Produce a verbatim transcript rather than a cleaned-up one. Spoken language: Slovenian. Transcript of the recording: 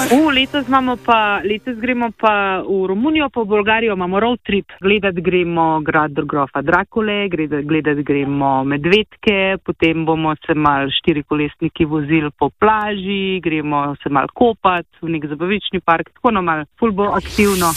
U, letos imamo pa, letos gremo pa v Romunijo, pa v Bolgarijo imamo road trip. Gledati gremo grad grofa Drakule, gledati gremo medvedke, potem bomo se mal štirikolesniki vozili po plaži, gremo se mal kopati v nek zabavični park, tako no mal ful bo aktivno.